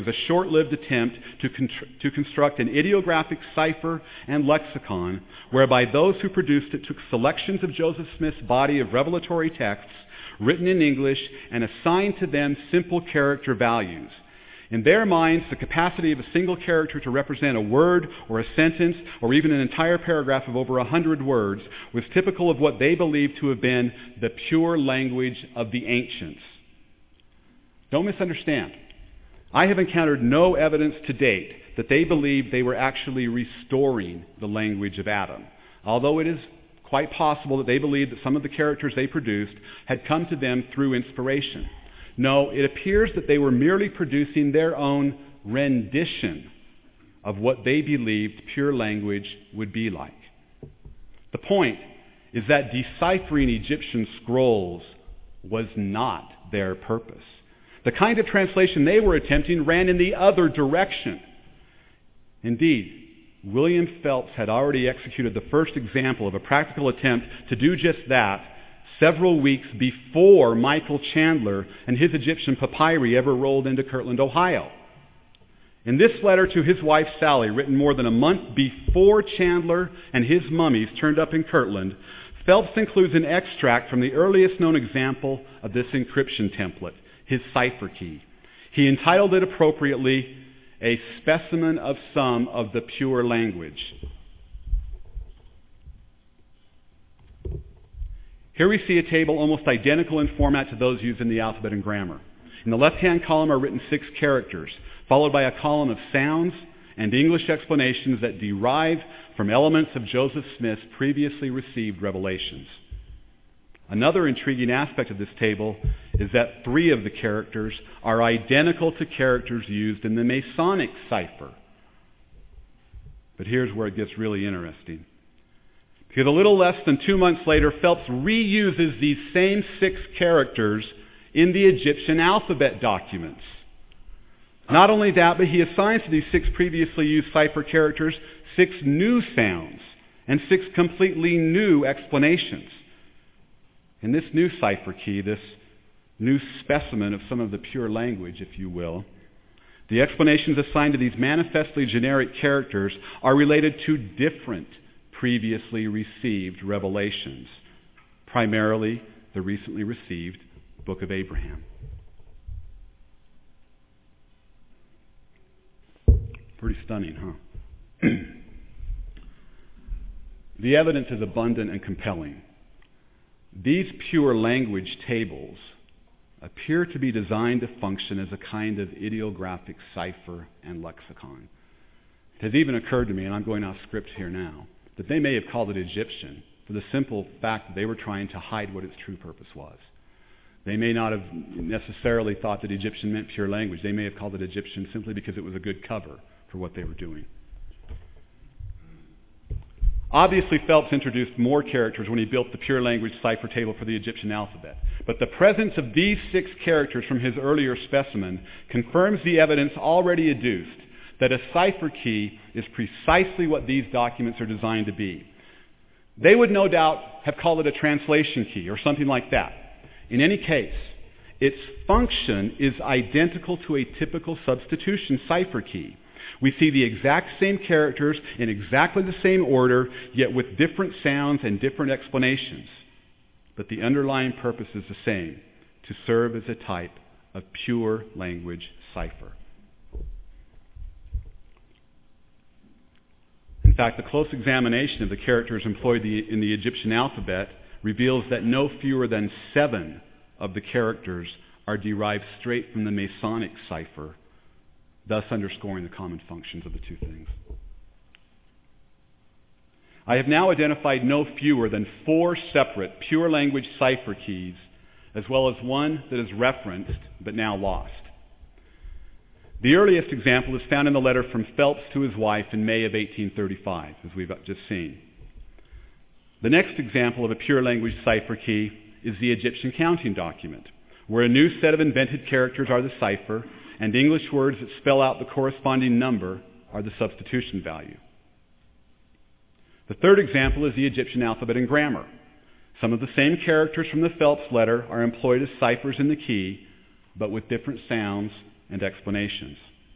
It was a short-lived attempt to construct an ideographic cipher and lexicon whereby those who produced it took selections of Joseph Smith's body of revelatory texts written in English and assigned to them simple character values. In their minds, the capacity of a single character to represent a word or a sentence or even an entire paragraph of over 100 words was typical of what they believed to have been the pure language of the ancients. Don't misunderstand. I have encountered no evidence to date that they believed they were actually restoring the language of Adam, although it is quite possible that they believed that some of the characters they produced had come to them through inspiration. No, it appears that they were merely producing their own rendition of what they believed pure language would be like. The point is that deciphering Egyptian scrolls was not their purpose. The kind of translation they were attempting ran in the other direction. Indeed, William Phelps had already executed the first example of a practical attempt to do just that several weeks before Michael Chandler and his Egyptian papyri ever rolled into Kirtland, Ohio. In this letter to his wife Sally, written more than a month before Chandler and his mummies turned up in Kirtland, Phelps includes an extract from the earliest known example of this encryption template, his cipher key. He entitled it appropriately, A Specimen of Some of the Pure Language. Here we see a table almost identical in format to those used in the alphabet and grammar. In the left-hand column are written 6 characters, followed by a column of sounds and English explanations that derive from elements of Joseph Smith's previously received revelations. Another intriguing aspect of this table is that 3 of the characters are identical to characters used in the Masonic cipher. But here's where it gets really interesting. Because a little less than 2 months later, Phelps reuses these same 6 characters in the Egyptian alphabet documents. Not only that, but he assigns to these 6 previously used cipher characters 6 new sounds and 6 completely new explanations. In this new cipher key, this new specimen of some of the pure language, if you will, the explanations assigned to these manifestly generic characters are related to different previously received revelations, primarily the recently received Book of Abraham. Pretty stunning, huh? The evidence is abundant and compelling. These pure language tables appear to be designed to function as a kind of ideographic cipher and lexicon. It has even occurred to me, and I'm going off script here now, that they may have called it Egyptian for the simple fact that they were trying to hide what its true purpose was. They may not have necessarily thought that Egyptian meant pure language. They may have called it Egyptian simply because it was a good cover for what they were doing. Obviously, Phelps introduced more characters when he built the pure language cipher table for the Egyptian alphabet. But the presence of these 6 characters from his earlier specimen confirms the evidence already adduced that a cipher key is precisely what these documents are designed to be. They would no doubt have called it a translation key or something like that. In any case, its function is identical to a typical substitution cipher key. We see the exact same characters in exactly the same order, yet with different sounds and different explanations. But the underlying purpose is the same, to serve as a type of pure language cipher. In fact, the close examination of the characters employed in the Egyptian alphabet reveals that no fewer than 7 of the characters are derived straight from the Masonic cipher, thus underscoring the common functions of the two things. I have now identified no fewer than 4 separate pure language cipher keys, as well as one that is referenced but now lost. The earliest example is found in the letter from Phelps to his wife in May of 1835, as we've just seen. The next example of a pure language cipher key is the Egyptian counting document, where a new set of invented characters are the cipher, and English words that spell out the corresponding number are the substitution value. The third example is the Egyptian alphabet and grammar. Some of the same characters from the Phelps letter are employed as ciphers in the key, but with different sounds and explanations.